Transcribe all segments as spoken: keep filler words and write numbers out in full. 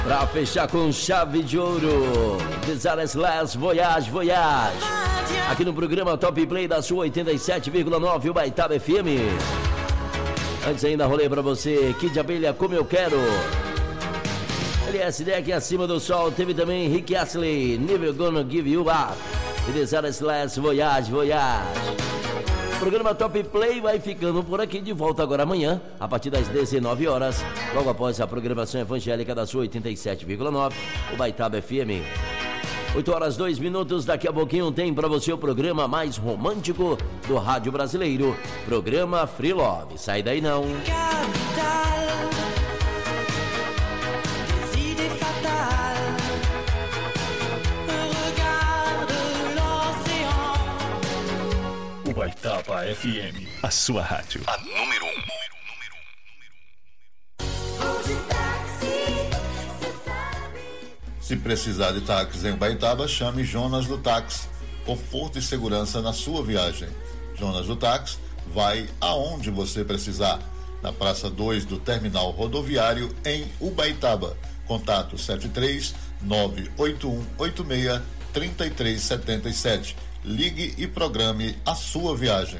Pra fechar com chave de ouro, Desares Last Voyage, Voyage. Aqui no programa Top Play da sua oitenta e sete vírgula nove, Ubaitaba F M. Antes ainda rolei pra você, Kid Abelha, Como Eu Quero. L S D aqui acima do sol, teve também Rick Astley, Never Gonna Give You Up. E Desares Last Voyage, Voyage. O programa Top Play vai ficando por aqui, de volta agora amanhã, a partir das dezenove horas, logo após a programação evangélica da sua oitenta e sete vírgula nove, Ubaitaba F M. oito horas, dois minutos, daqui a pouquinho tem para você o programa mais romântico do rádio brasileiro, programa Free Love. Sai daí não. Ubaitaba F M, a sua rádio, a número um. Se precisar de táxi em Ubaitaba, chame Jonas do Táxi. Conforto e segurança na sua viagem. Jonas do Táxi vai aonde você precisar. Na Praça dois do Terminal Rodoviário, em Ubaitaba. Contato sete três nove oito um oito seis três três sete sete. Ligue e programe a sua viagem.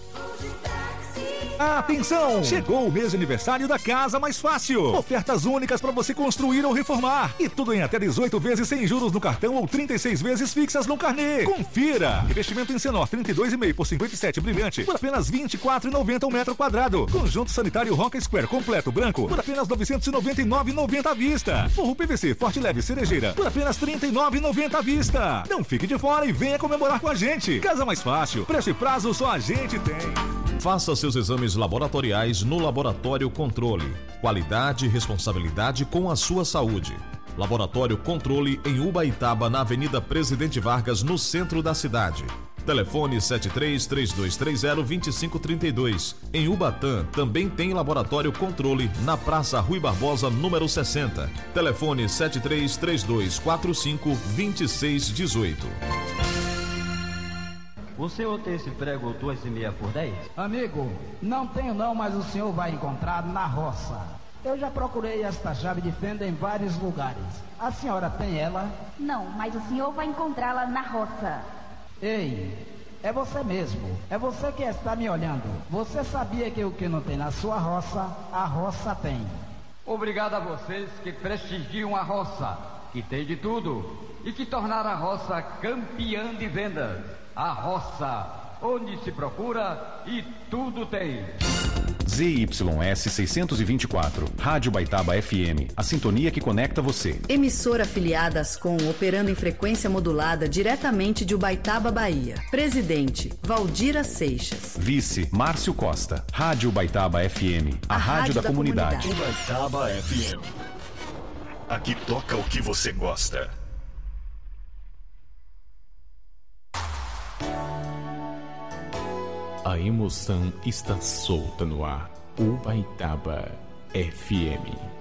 Atenção! Chegou o mês de aniversário da Casa Mais Fácil. Ofertas únicas para você construir ou reformar. E tudo em até dezoito vezes sem juros no cartão ou trinta e seis vezes fixas no carnê. Confira! Investimento em Senor trinta e dois e meio por cinquenta e sete brilhante por apenas vinte e quatro reais e noventa centavos o metro quadrado. Conjunto sanitário Roca Square completo branco por apenas novecentos e noventa e nove reais e noventa centavos à vista. Forro P V C Forte Leve Cerejeira por apenas trinta e nove reais e noventa centavos à vista. Não fique de fora e venha comemorar com a gente. Casa Mais Fácil. Preço e prazo só a gente tem. Faça seus exames laboratoriais no Laboratório Controle. Qualidade e responsabilidade com a sua saúde. Laboratório Controle em Ubaitaba, na Avenida Presidente Vargas, no centro da cidade. Telefone sete três três dois três zero dois cinco três dois. Em Ubatã também tem Laboratório Controle na Praça Rui Barbosa, número sessenta. Telefone sete três três dois quatro cinco dois seis um oito. O senhor tem esse prego duas e meia por dez? Amigo, não tenho não, mas o senhor vai encontrar na roça. Eu já procurei esta chave de fenda em vários lugares. A senhora tem ela? Não, mas o senhor vai encontrá-la na roça. Ei, é você mesmo. É você que está me olhando. Você sabia que o que não tem na sua roça, a roça tem. Obrigado a vocês que prestigiam a roça, que tem de tudo, e que tornaram a roça campeã de vendas. A roça, onde se procura e tudo tem. Z Y S seiscentos e vinte e quatro, Rádio Ubaitaba F M, a sintonia que conecta você. Emissora afiliada Ascom, operando em frequência modulada diretamente de Ubaitaba, Bahia. Presidente, Valdira Seixas. Vice, Márcio Costa. Rádio Ubaitaba F M, a, a rádio, rádio da, da comunidade. comunidade. Ubaitaba F M. Aqui toca o que você gosta. A emoção está solta no ar. Ubaitaba F M.